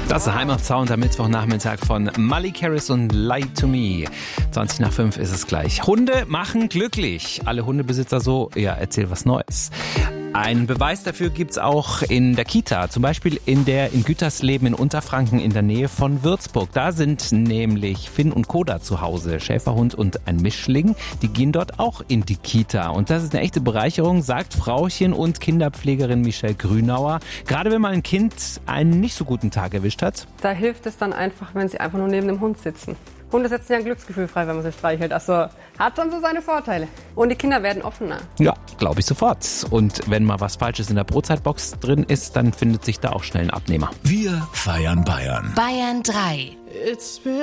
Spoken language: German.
Das ist Heimatsound am Mittwochnachmittag von Miley Cyrus und Lie to Me. 5:20 ist es gleich. Hunde machen glücklich. Alle Hundebesitzer so, ja, erzähl was Neues. Einen Beweis dafür gibt's auch in der Kita, zum Beispiel in Gütersleben in Unterfranken in der Nähe von Würzburg. Da sind nämlich Finn und Koda zu Hause, Schäferhund und ein Mischling. Die gehen dort auch in die Kita und das ist eine echte Bereicherung, sagt Frauchen und Kinderpflegerin Michelle Grünauer. Gerade wenn mal ein Kind einen nicht so guten Tag erwischt hat. Da hilft es dann einfach, wenn sie einfach nur neben dem Hund sitzen. Hunde setzen ja ein Glücksgefühl frei, wenn man sie streichelt. Also hat schon so seine Vorteile. Und die Kinder werden offener. Ja, glaube ich sofort. Und wenn mal was Falsches in der Brotzeitbox drin ist, dann findet sich da auch schnell ein Abnehmer. Wir feiern Bayern. Bayern 3.